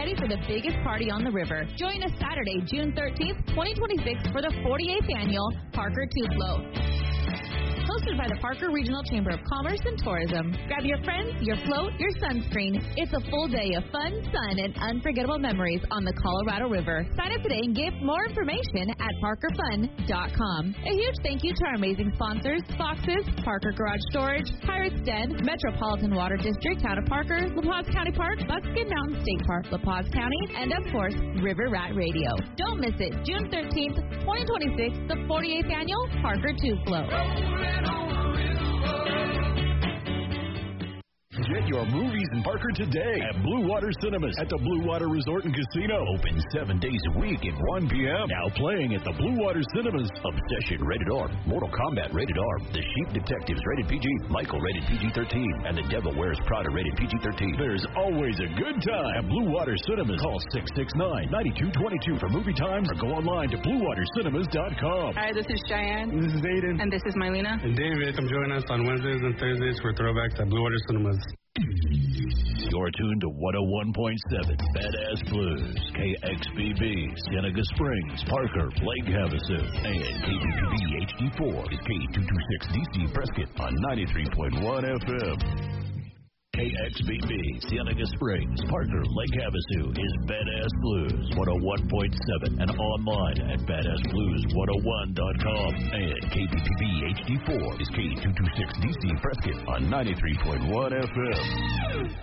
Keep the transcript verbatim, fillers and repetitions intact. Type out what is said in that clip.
ready for the biggest party on the river. Join us Saturday, June thirteenth, twenty twenty-six for the forty-eighth Annual Parker two Float. Hosted by the Parker Regional Chamber of Commerce and Tourism. Grab your friends, your float, your sunscreen. It's a full day of fun, sun, and unforgettable memories on the Colorado River. Sign up today and get more information at parker fun dot com. A huge thank you to our amazing sponsors, Foxes, Parker Garage Storage, Pirates Den, Metropolitan Water District, Town of Parker, La Paz County Park, Buckskin Mountain State Park, La Paz County, and of course, River Rat Radio. Don't miss it. June thirteenth, twenty twenty-six, the forty-eighth Annual Parker two Float. Get your movies in Parker today at Blue Water Cinemas at the Blue Water Resort and Casino. Open seven days a week at one p.m. Now playing at the Blue Water Cinemas. Obsession rated R, Mortal Kombat rated R, The Sheep Detectives rated P G, Michael rated P G thirteen, and The Devil Wears Prada rated P G thirteen. There's always a good time at Blue Water Cinemas. Call six six nine, nine two two two for movie times or go online to blue water cinemas dot com. Hi, this is Cheyenne. This is Aiden. And this is Mylena. And David. Come join us on Wednesdays and Thursdays for throwbacks at Blue Water Cinemas. You're tuned to one oh one point seven Badass Blues, K X B B, Cienega Springs, Parker, Lake Havasu, and K P P B H D four is K two twenty-six D C Prescott on ninety-three point one F M. K X B B, Cienega Springs, Parker, Lake Havasu is Badass Blues one oh one point seven and online at badass blues one oh one dot com. And K P P B H D four is K two twenty-six D C Prescott on ninety-three point one F M.